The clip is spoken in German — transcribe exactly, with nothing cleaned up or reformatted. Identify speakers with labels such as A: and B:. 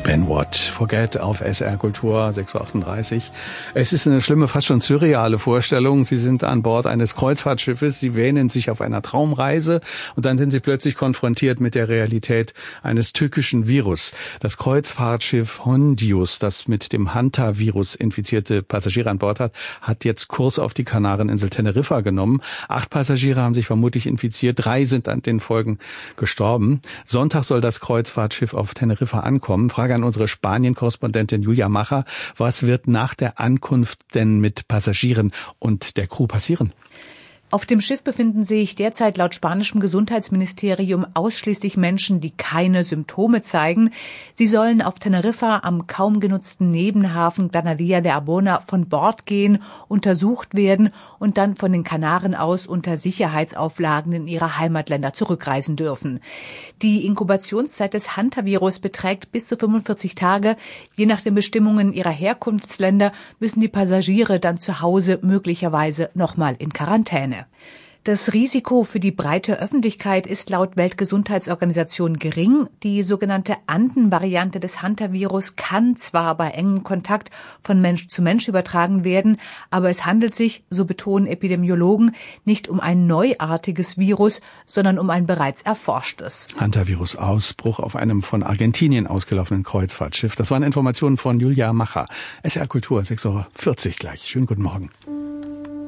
A: Ben Watt, Forget auf S R Kultur, sechs Uhr achtunddreißig. Es ist eine schlimme, fast schon surreale Vorstellung. Sie sind an Bord eines Kreuzfahrtschiffes, Sie wähnen sich auf einer Traumreise und dann sind Sie plötzlich konfrontiert mit der Realität eines tückischen Virus. Das Kreuzfahrtschiff Hondius, das mit dem Hantavirus infizierte Passagiere an Bord hat, hat jetzt Kurs auf die Kanareninsel Teneriffa genommen. Acht Passagiere haben sich vermutlich infiziert, drei sind an den Folgen gestorben. Sonntag soll das Kreuzfahrtschiff auf Teneriffa ankommen. Frage an unsere Spanien-Korrespondentin Julia Macher. Was wird nach der Ankunft denn mit Passagieren und der Crew passieren?
B: Auf dem Schiff befinden sich derzeit laut spanischem Gesundheitsministerium ausschließlich Menschen, die keine Symptome zeigen. Sie sollen auf Teneriffa am kaum genutzten Nebenhafen Granadilla de Arbona von Bord gehen, untersucht werden und dann von den Kanaren aus unter Sicherheitsauflagen in ihre Heimatländer zurückreisen dürfen. Die Inkubationszeit des Hantavirus beträgt bis zu fünfundvierzig Tage. Je nach den Bestimmungen ihrer Herkunftsländer müssen die Passagiere dann zu Hause möglicherweise nochmal in Quarantäne. Das Risiko für die breite Öffentlichkeit ist laut Weltgesundheitsorganisation gering. Die sogenannte Anden-Variante des Hantavirus kann zwar bei engem Kontakt von Mensch zu Mensch übertragen werden, aber es handelt sich, so betonen Epidemiologen, nicht um ein neuartiges Virus, sondern um ein bereits erforschtes.
A: Hantavirus-Ausbruch auf einem von Argentinien ausgelaufenen Kreuzfahrtschiff. Das waren Informationen von Julia Macher. S R Kultur, sechs Uhr vierzig gleich. Schönen guten Morgen.